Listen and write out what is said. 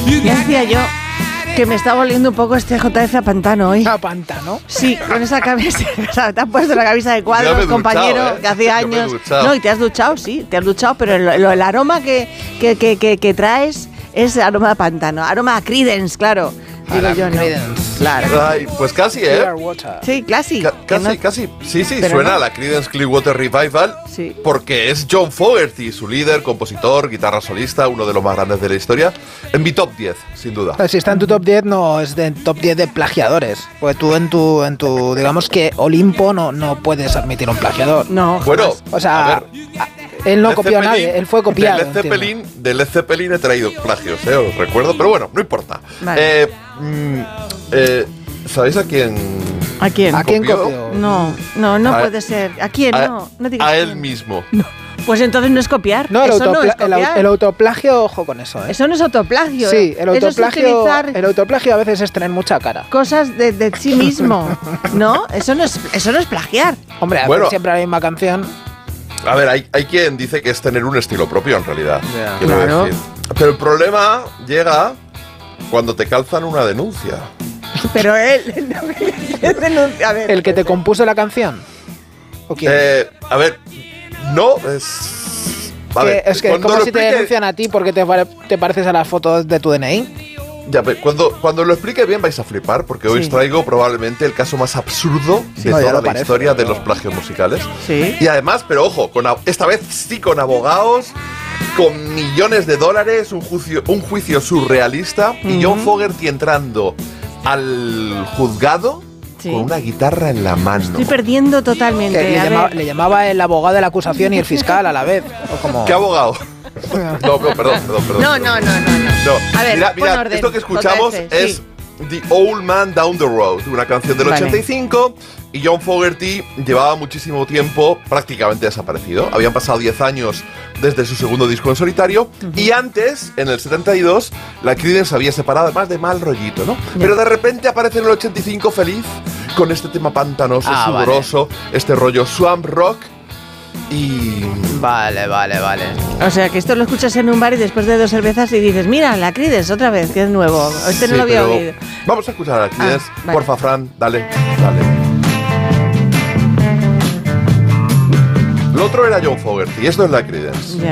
Ya decía yo que me está volviendo un poco este JF a pantano hoy. ¿A pantano? Sí, con esa camisa. O sea, te has puesto la camisa de Ya me cuadros, he duchado, compañero, que hacía Yo me he años. duchado. No, y te has duchado, sí, te has duchado, pero el aroma que traes es aroma a pantano. Aroma a Creedence, claro. Digo yo, no. Claro. Ay, pues casi, ¿eh? Clearwater. Sí, casi. Casi. Sí, Pero suena no. a la Creedence Clearwater Revival. Sí. Porque es John Fogerty, su líder, compositor, guitarra solista, uno de los más grandes de la historia. En mi top 10, sin duda. Si está en tu top 10, no es de top 10 de plagiadores. Porque tú en tu digamos que Olimpo no puedes admitir un plagiador. No. Bueno, O sea, a ver, él no Led copió a Zeppelin- nadie, él fue copiado. De Led Zeppelin he traído plagios, os recuerdo, pero bueno, no importa. Vale. ¿Sabéis a quién? ¿A quién? ¿A quién copió? copió? No A- puede ser. ¿A quién? No digas a él quién. mismo. Pues entonces no es copiar. No, Eso no es copiar. el autoplagio, ojo con eso, ¿eh? Eso no es autoplagio. Sí, el Eso es autoplagio, utilizar el autoplagio a veces es tener mucha cara. cosas de sí mismo. ¿No? Eso no es plagiar. Hombre, hacer Bueno. siempre la misma canción. A ver, hay quien dice que es tener un estilo propio en realidad. Ya. quiero Claro. decir. Pero el problema llega cuando te calzan una denuncia. Pero él denuncia. A ver. ¿El que te compuso la canción? ¿O quién? A ver, no es. A ver, Es que cuando como lo si te explique- denuncian a ti porque te pareces a las fotos de tu DNI. Ya, cuando lo explique bien vais a flipar, porque hoy Sí. os traigo probablemente el caso más absurdo de No, ya toda lo la parece, historia de pero- los plagios musicales. Sí. Y además, pero ojo, esta vez sí con abogados, con millones de dólares, un juicio surrealista, y John Fogerty entrando al juzgado Sí. con una guitarra en la mano. Estoy perdiendo totalmente. Que A ver. le llamaba el abogado de la acusación y el fiscal a la vez. O como... ¿Qué abogado? No, perdón. No. No. A ver, pon Mira, orden, esto que escuchamos JF, es sí. The Old Man Down the Road, una canción del Vale. 85, y John Fogerty llevaba muchísimo tiempo prácticamente desaparecido. Habían pasado 10 años desde su segundo disco en solitario, y antes, en el 72, la Creedence se había separado, además de mal rollito, ¿no? Pero de repente aparece en el 85 feliz, con este tema pantanoso, Vale. sudoroso, este rollo swamp rock, y... Vale. O sea, que esto lo escuchas en un bar y después de 2 cervezas y dices, mira, la Creedence otra vez, que es nuevo. Este no Sí, lo había pero oído. Vamos a escuchar a la Creedence. Vale. Porfa, Fran, dale. Lo otro era John Fogerty, y esto es la Creedence. Ya.